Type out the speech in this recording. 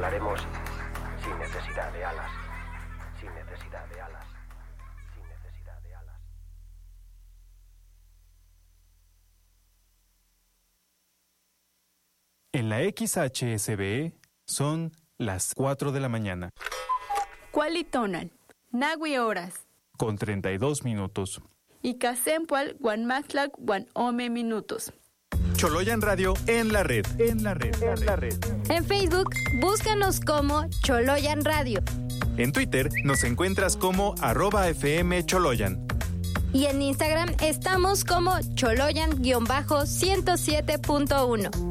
volaremos sin necesidad de alas. Sin necesidad de alas. Sin necesidad de alas. En la XHSBE son las 4 de la mañana. Cualitonal, Nagui horas. Con 32 minutos. Y Casempual, Guanmaxlac, Guanome minutos. Choloyan Radio en la red. En Facebook, búscanos como Choloyan Radio. En Twitter nos encuentras como @FM Choloyan. Y en Instagram estamos como Choloyan-107.1.